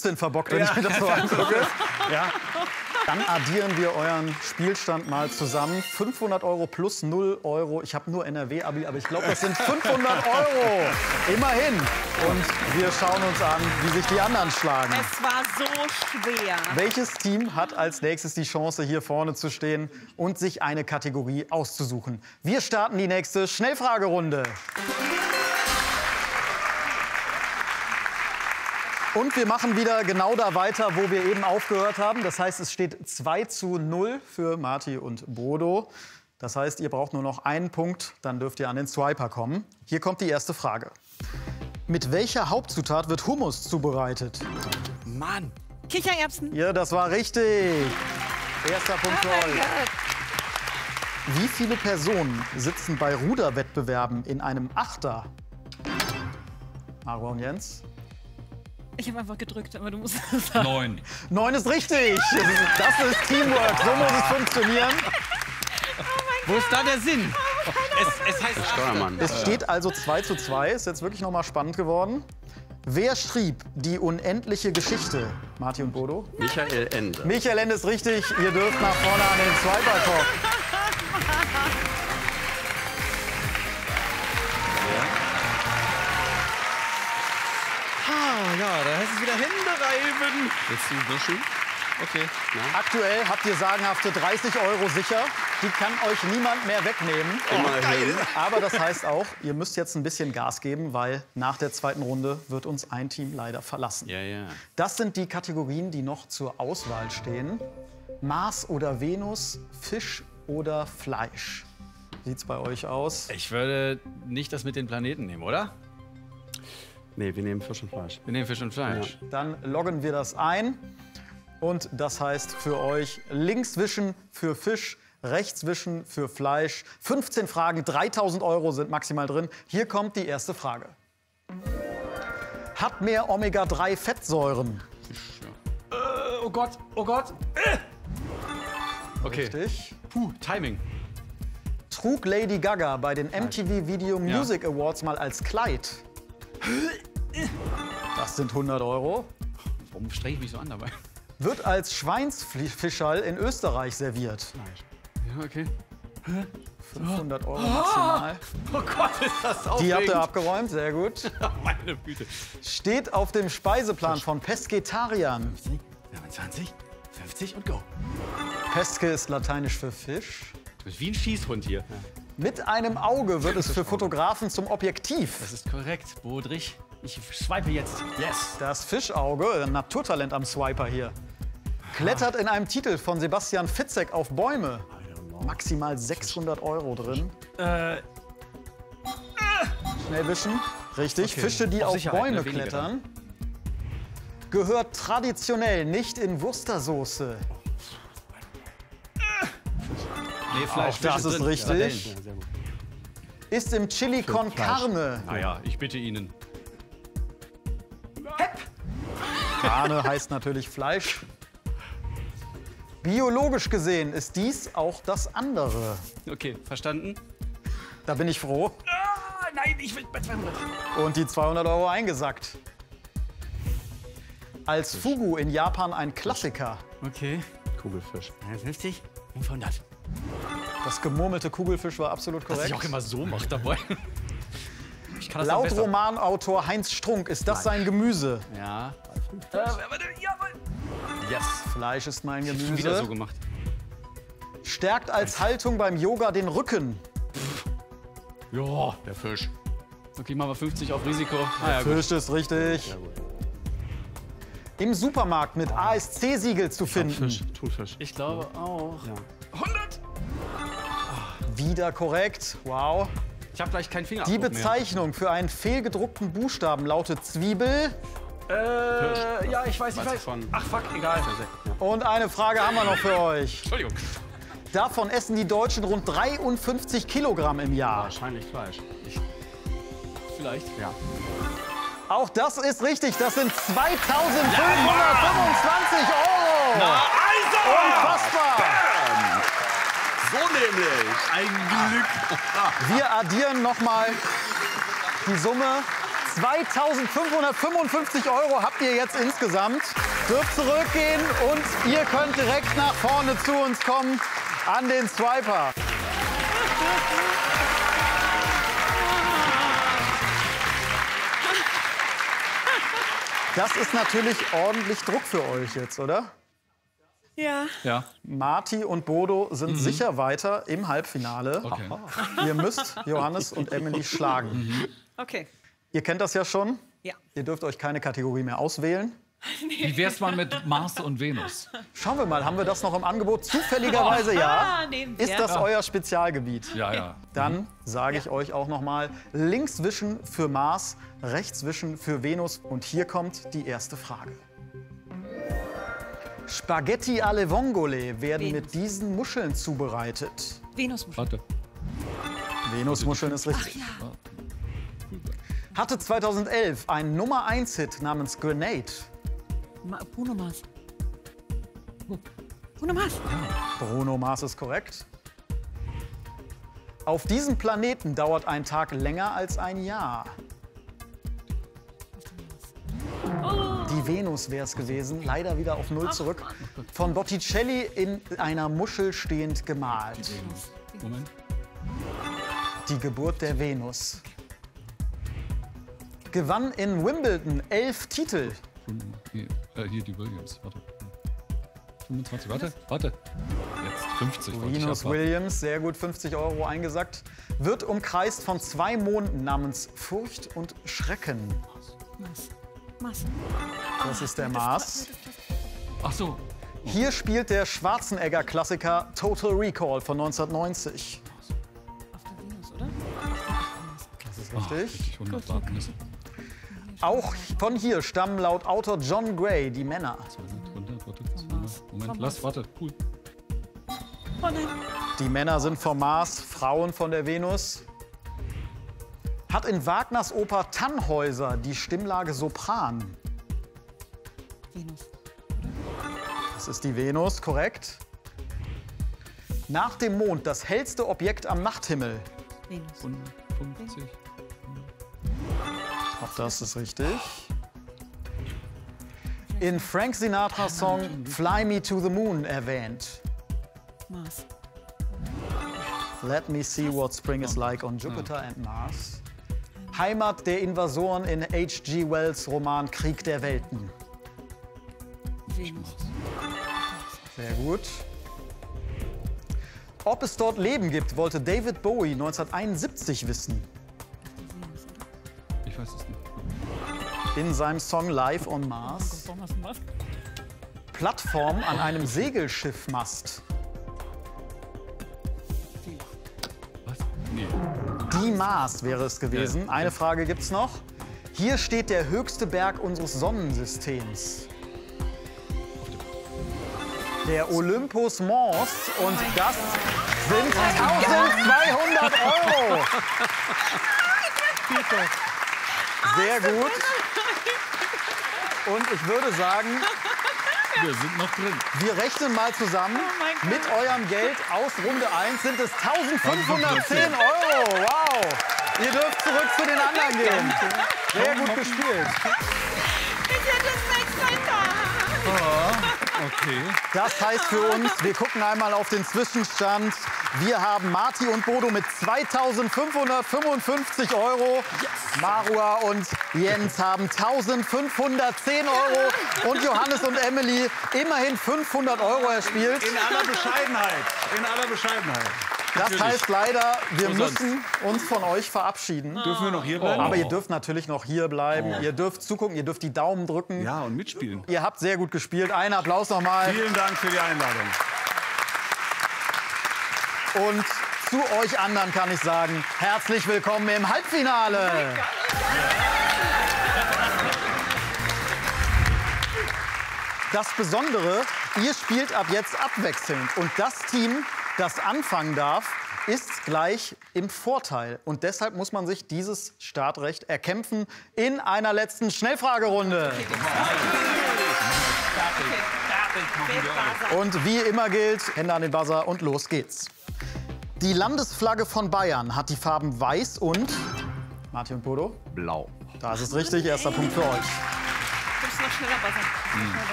bisschen verbockt, wenn ich mir das so angucke. Ja. Dann addieren wir euren Spielstand mal zusammen. 500 € plus 0 €. Ich habe nur NRW-Abi, aber ich glaube, das sind 500 €. Immerhin. Und wir schauen uns an, wie sich die anderen schlagen. Es war so schwer. Welches Team hat als nächstes die Chance, hier vorne zu stehen und sich eine Kategorie auszusuchen? Wir starten die nächste Schnellfragerunde. Und wir machen wieder genau da weiter, wo wir eben aufgehört haben. Das heißt, es steht 2:0 für Marti und Bodo. Das heißt, ihr braucht nur noch einen Punkt, dann dürft ihr an den Swiper kommen. Hier kommt die erste Frage. Mit welcher Hauptzutat wird Hummus zubereitet? Mann. Kichererbsen. Ja, das war richtig. Erster Punkt für euch. Wie viele Personen sitzen bei Ruderwettbewerben in einem Achter? Maro und Jens? Ich habe einfach gedrückt, aber du musst es sagen. 9. 9 ist richtig. Das ist Teamwork. So muss es funktionieren. Wo ist da der Sinn? Es heißt Steuermann. Es steht also 2:2. Ist jetzt wirklich noch mal spannend geworden. Wer schrieb die unendliche Geschichte? Marti und Bodo? Michael Ende. Michael Ende ist richtig. Ihr dürft nach vorne an den Swiper kommen. Ja, da heißt es wieder Hände reiben. Willst du wischen? Okay. Aktuell habt ihr sagenhafte 30 € sicher. Die kann euch niemand mehr wegnehmen. Immerhin. Aber das heißt auch, ihr müsst jetzt ein bisschen Gas geben, weil nach der zweiten Runde wird uns ein Team leider verlassen. Ja, ja. Das sind die Kategorien, die noch zur Auswahl stehen. Mars oder Venus, Fisch oder Fleisch. Sieht's bei euch aus? Ich würde nicht das mit den Planeten nehmen, oder? Nee, wir nehmen Fisch und Fleisch. Wir nehmen Fisch und Fleisch. Dann loggen wir das ein. Und das heißt für euch links wischen für Fisch, rechts wischen für Fleisch. 15 Fragen, 3.000 € sind maximal drin. Hier kommt die erste Frage. Hat mehr Omega-3-Fettsäuren? Oh Gott, oh Gott. Okay. Richtig. Puh, Timing. Trug Lady Gaga bei den MTV Video Music Awards mal als Kleid? Das sind 100 €. Warum streng ich mich so an dabei? Wird als Schweinsfischal in Österreich serviert. Ja, okay. 500 € maximal. Oh Gott, ist das aufregend. Die habt ihr abgeräumt, sehr gut. Meine Güte. Steht auf dem Speiseplan von Pesketariern. 25, 50 und go. Peske ist lateinisch für Fisch. Du bist wie ein Schießhund hier. Mit einem Auge wird es für Fotografen zum Objektiv. Das ist korrekt, Bodrich. Ich swipe jetzt. Yes. Das Fischauge, ein Naturtalent am Swiper hier, klettert in einem Titel von Sebastian Fitzek auf Bäume. Maximal 600 € drin. Schnell wischen. Richtig, Okay. Fische, die Auf auf Sicherheit, Bäume ne? Weniger klettern. Gehört traditionell nicht in Wurstersoße. Nee, Fleisch. Auch das Fisch ist drin. richtig. Ja, sehr gut. Ist im Chili con Carne. Naja, ich bitte Ihnen. Carne heißt natürlich Fleisch. Biologisch gesehen ist dies auch das andere. Okay, verstanden? Da bin ich froh. Ah, nein, ich will bei 200. Und die 200 € eingesackt. Als Fugu in Japan ein Klassiker. Okay. Kugelfisch. 50, 500. Das gemurmelte Kugelfisch war absolut Dass korrekt. ich auch immer so mache dabei. Ich kann das noch Laut besser. Romanautor Heinz Strunk ist das sein Gemüse. Ja. Jawohl. Yes. Fleisch ist mein Schon wieder so Gemüse. gemacht. Stärkt als Haltung beim Yoga den Rücken. Ja, der Fisch. Okay, machen wir 50 auf Risiko. Ah, ja, gut. Fisch ist richtig. Im Supermarkt mit ASC-Siegel zu finden. Fisch, Thunfisch. Ich glaube auch. Ja. 100. Wieder korrekt. Wow. Ich habe gleich keinen Finger. Die Bezeichnung für einen fehlgedruckten Buchstaben lautet Zwiebel. Ja, ich weiß. Von Ach, fuck, egal. Und eine Frage haben wir noch für euch. Entschuldigung. Davon essen die Deutschen rund 53 Kilogramm im Jahr. Wahrscheinlich Fleisch. Vielleicht. Ja. Auch das ist richtig. Das sind 2.525 €. Also! Unfassbar. So nämlich. Ein Glück. Wir addieren noch mal die Summe. 2.555 Euro habt ihr jetzt insgesamt. Dürft zurückgehen und ihr könnt direkt nach vorne zu uns kommen an den Swiper. Das ist natürlich ordentlich Druck für euch jetzt, oder? Ja. Ja. Marti und Bodo sind sicher weiter im Halbfinale. Okay. Ihr müsst Johannes und Emily schlagen. Okay. Ihr kennt das ja schon. Ja. Ihr dürft euch keine Kategorie mehr auswählen. Wie wär's mal mit Mars und Venus? Schauen wir mal, haben wir das noch im Angebot? Zufälligerweise ja. nehmen wir. Ist das euer Spezialgebiet? Ja, ja. Dann sage ich euch auch noch mal: links wischen für Mars, rechts wischen für Venus. Und hier kommt die erste Frage. Spaghetti alle Vongole werden Venus. mit diesen Muscheln zubereitet. Venusmuschel. Warte. Venusmuscheln ist richtig. Hatte 2011 einen Nummer-1-Hit namens Grenade. Bruno Mars. Bruno Mars. Bruno Mars ist korrekt. Auf diesem Planeten dauert ein Tag länger als ein Jahr. Die Venus wäre es gewesen, leider wieder auf 0 zurück. Von Botticelli in einer Muschel stehend gemalt. Moment. Die Geburt der Venus. Gewann in Wimbledon 11 Titel. Hier die Williams. Warte. 25. Warte. Jetzt 50. wollte ich Venus abwarten. Williams, sehr gut, 50 Euro eingesackt. Wird umkreist von 2 Monden namens Furcht und Schrecken. Mars. Das ist der Mars. Ach so. Hier spielt der Schwarzenegger-Klassiker Total Recall von 1990. Auf der Venus, oder? Das ist Hätte richtig. ich 100 warten müssen. Auch von hier stammen laut Autor John Gray die Männer. 100, warte. 200. Moment, lass, warte. Cool. Oh nein. Die Männer sind vom Mars, Frauen von der Venus. Hat in Wagners Oper Tannhäuser die Stimmlage Sopran. Venus. Das ist die Venus, korrekt. Nach dem Mond das hellste Objekt am Nachthimmel. Venus. 150. Auch das ist richtig. In Frank Sinatras Song Fly Me to the Moon erwähnt. Mars. Let me see what spring is like on Jupiter and Mars. Heimat der Invasoren in H.G. Wells Roman Krieg der Welten. Venus. Sehr gut. Ob es dort Leben gibt, wollte David Bowie 1971 wissen. Ich weiß es nicht. In seinem Song Live on Mars. Plattform an einem Segelschiffmast. Was? Nee. Die Mars wäre es gewesen. Eine Frage gibt's noch. Hier steht der höchste Berg unseres Sonnensystems. Der Olympus Mons. Und das sind 1200 Euro. Sehr gut. Und ich würde sagen, Wir sind noch drin. wir rechnen mal zusammen. mein Gott. Mit eurem Geld aus Runde 1 sind es 1510 Euro. Wow. Ihr dürft zurück zu den anderen gehen. Sehr gut gespielt. Ich hätte es extra da. Okay. Das heißt für uns, wir gucken einmal auf den Zwischenstand. Wir haben Marti und Bodo mit 2.555 Euro. Marua und Jens haben 1.510 Euro. Und Johannes und Emily immerhin 500 Euro erspielt. In aller Bescheidenheit. In aller Bescheidenheit. Das heißt leider, wir Wo sonst? müssen uns von euch verabschieden. Dürfen wir noch hier bleiben? Aber ihr dürft natürlich noch hier bleiben. Ihr dürft zugucken, ihr dürft die Daumen drücken. Ja, und mitspielen. Ihr habt sehr gut gespielt. Einen Applaus nochmal. Vielen Dank für die Einladung. Und zu euch anderen kann ich sagen, herzlich willkommen im Halbfinale. Das Besondere, ihr spielt ab jetzt abwechselnd. Und das Team, das anfangen darf, ist gleich im Vorteil. Und deshalb muss man sich dieses Startrecht erkämpfen in einer letzten Schnellfragerunde. Und wie immer gilt, Hände an den Buzzer und los geht's. Die Landesflagge von Bayern hat die Farben weiß und... Martin und Bodo? Blau. Das ist richtig, erster Punkt für euch. Du musst noch schneller buzzern.